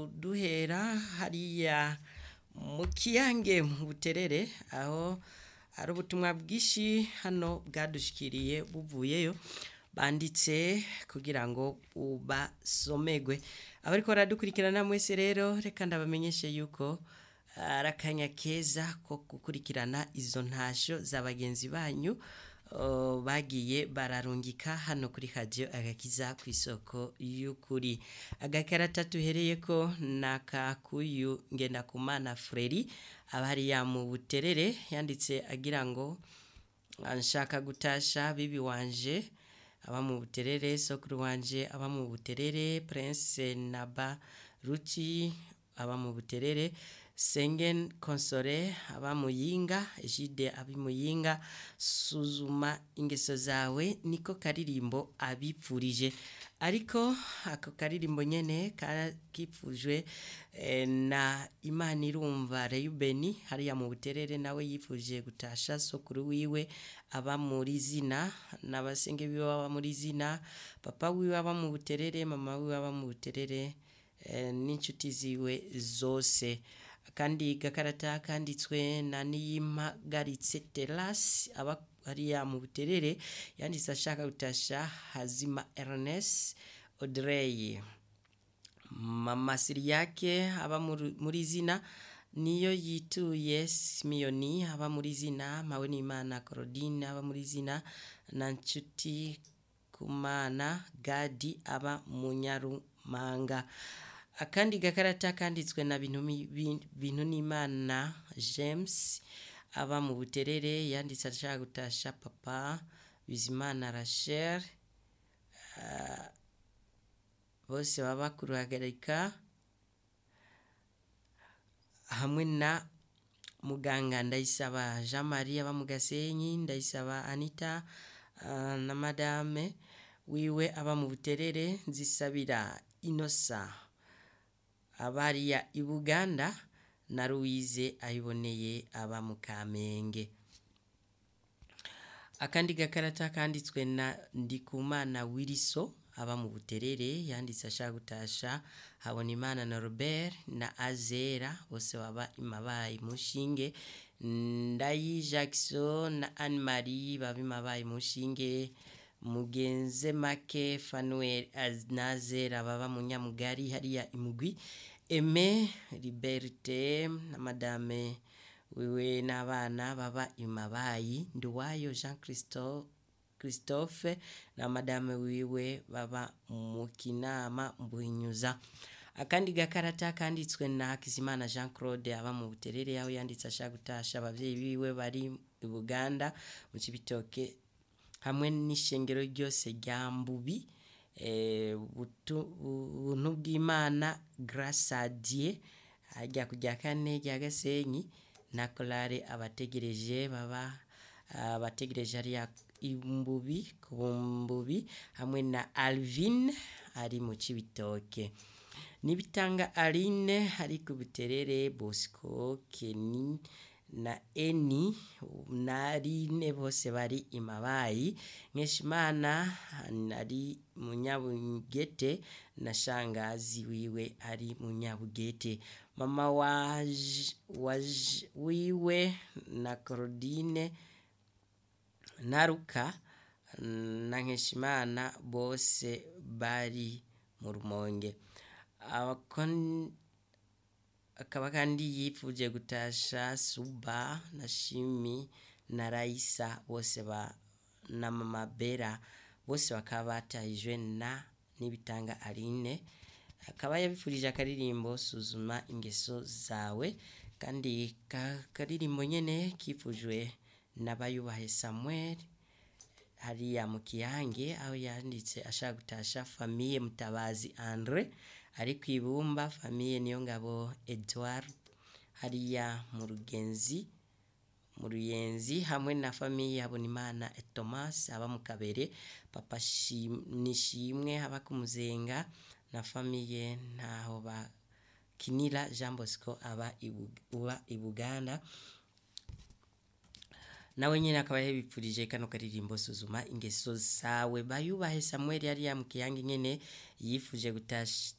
duhera hariya mu kiyange mu buterere aho ari ubutumwa bwinshi hano bwadushikiriye buvuyeyo banditse kugira ngo ubasomerwe abariko baradukurikirana mwese rero reka ndabamenyeshe yuko arakanya keza ko gukurikirana izo ntasho za bagenzi banyu bagiye bararungika hano kuri radio agakiza ku isoko y'ukuri agakarata tuhereye ko nakakuyu ngenda kumana Freri abariya mu buterere yanditse agira ngo anshaka gutasha bibi wanje aba mu buterere sokuru wanje aba mu buterere Prince Naba Ruchi aba mu buterere Sengen Konsore aba muyinga Jide abi muyinga suzuma ingeso zawe niko karirimbo abipfurije ariko ako karirimbo nyene kipfujwe na Imana irumva Reubeni hariya mu buterere nawe yifuje gutasha sokuru wiwe aba muri zina n'abasenge biwe aba muri zina papa wiwe aba mu buterere mama wiwe aba mu buterere n'inshuti ziwe zose kandi gakarata kanditswe na Niyimagaritse Terasi aba hariya mu buterere yanditse ashaka gutasha Hazima Ernest Audrey mama Siriyake aba muri zina niyo yituye Simiyoni aba muri zina mawe n'Imana Claudine aba muri zina na nshuti kumana Gadi aba mu Nyarumanga akandi gakarata kanditswe na bintu n'Imana James aba mu buterere yanditse ashaka gutasha papa Bizimana Rachel bose baba kuruhagarika hamwe na muganga Ndayisaba Jean Marie aba mu Gasenyi Ndayisaba Anita na madame wiwe aba mu buterere Nzisabira Inosa abariya i Buganda na Louise ayiboneye aba mu Kamenge akandi gakarata kanditswe na Ndikumana Wiliso aba mu buterere yanditse ashaka gutasha Habonimana na Robert na Azera bose baba imabaye mushinge Ndayi Jackson na Anne Marie baba imabaye mushinge Mugenze Make Fanuel Aznazera baba mu Nyamugari hariya imugwi Aime Liberté na madame wiwe n'abana baba imabayi Nduwayo Jean Christophe na madame wiwe baba mu Kinama Mbuhinyuza akandi gakarata kanditswe na Hakizimana Jean Claude aba mu buterere aho yanditse ashaka gutasha abavyeyi biwe bari i Buganda mu Cibitoke hamwe n'ishengero ryose rya Mbubi buntu bw'Imana Grace à Dieu ajya kujya kane rya Gasenyi na Kolare abategereje baba abategereje ari Imbubi kumbubi hamwe na Alvin ari mu Cibitoke Nibitanga Aline hari ku buterere Bosco Kenny na Eni Narine bose bari imabayi Nkeshimana ari Munyabugete na shangazi wiwe ari Munyabugete mama wiwe na Claudine Naruka na Nkeshimana bose bari mu Rumonge akaba kandi yifuje gutasha Suba na Shimi na Raisa bose na mama Bera bose bakaba batahijwe na Nibitanga Aline akaba yabifurije akaririmbo suzuma ingeso zawe kandi karirimbo nyene kifujwe n'abayubahe Samuel hariya mu Kiyange aho yanditse ashaka gutasha famille Mutabazi Andre ari kwibumba famille Niyongabo Edouard hariya mu Ruyenzi hamwe na famille Habonimana Thomas aba mu Kabere papa Nishimwe aba kumuzenga na famille ntaho bakinira Jean Bosco aba i Buganda nawe nyine akaba yabipfurije kano karirimbo suzuma ingeso zawe bayubahe Samuel yari mu Kiyange nyene yifuje